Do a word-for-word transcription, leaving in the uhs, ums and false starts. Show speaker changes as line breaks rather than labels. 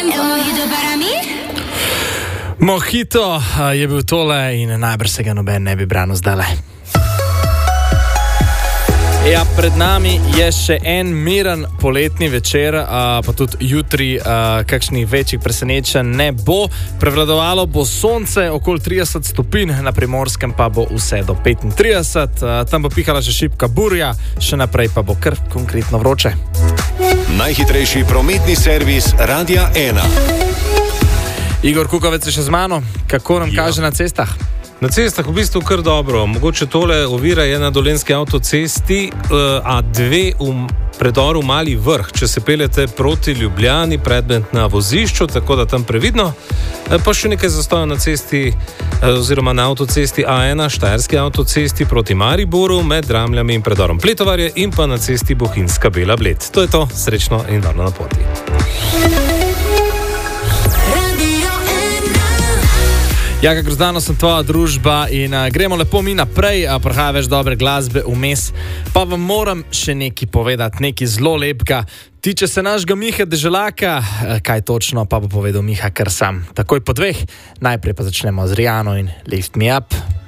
Mojito je bil tole in najbrž se ga noben ne bi branil zdajle. Ja, pred nami je še en miren poletni večer, a, pa tudi jutri a, kakšnih večjih presenečenj ne bo. Prevladovalo bo sonce, okoli trideset stopinj, na Primorskem pa bo vse do petintrideset. A, tam bo pihala še šibka burja, še naprej pa bo kar konkretno vroče.
Najhitrejši prometni servis Radia ena.
Igor Kukovec je še z mano. Kako nam ja. kaže na cestah?
Na cestah v bistvu kar dobro. Mogoče tole ovira je na Dolenjski avtocesti A dve v predoru Mali Vrh. Če se peljete proti Ljubljani, predmet na vozišču, tako da tam previdno. Pa še nekaj zastoja na cesti oziroma na avtocesti A ena, Štajerski avtocesti proti Mariboru med Dramljami in predorom Pletovarje in pa na cesti Bohinjska Bela Bled. To je to, srečno in varno na poti.
Jaka Grozdano sem tvoja družba in uh, gremo lepo mi naprej, uh, prihaja več dobre glasbe vmes, pa vam moram še nekaj povedati, nekaj zelo lepega. Tiče se našega Mihe Deželaka, uh, kaj točno pa bo povedal Miha kar sam. Takoj po dveh, najprej pa začnemo z Rihanno in Lift Me Up.